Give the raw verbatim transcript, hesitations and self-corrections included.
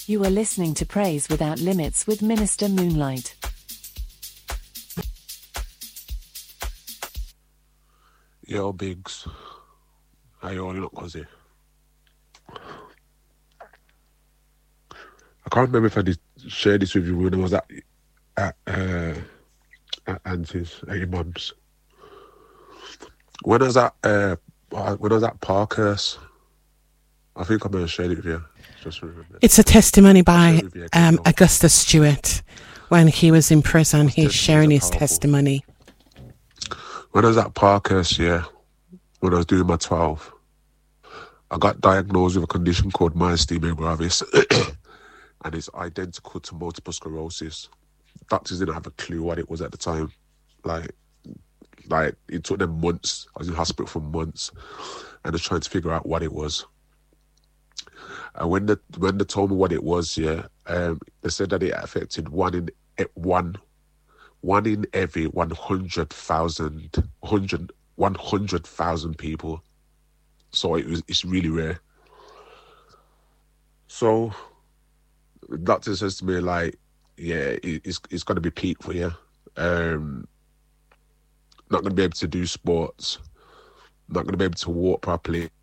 You are listening to Praise Without Limits with Minister Moonlight. Yo, Biggs. How you all look, Cozzy? I can't remember if I did share this with you when I was at, at, uh, at Auntie's, at your mum's. When I was at, uh, when I was at Parkhurst, I think I may have shared it with you. Just remember. It's a testimony by um, Augustus Stewart. When he was in prison, he's sharing his testimony. When I was at Parkhurst, yeah, when I was doing my twelve, I got diagnosed with a condition called myasthenia gravis, and it's identical to multiple sclerosis. Doctors didn't have a clue what it was at the time. Like, like it took them months. I was in hospital for months, and they're trying to figure out what it was. And when they when they told me what it was, yeah, um, they said that it affected one in one, one in every one hundred thousand, hundred, one hundred thousand people. So it was it's really rare. So the doctor says to me, like, yeah, it, it's it's gonna be peak for you. Um, not gonna be able to do sports. Not gonna be able to walk properly.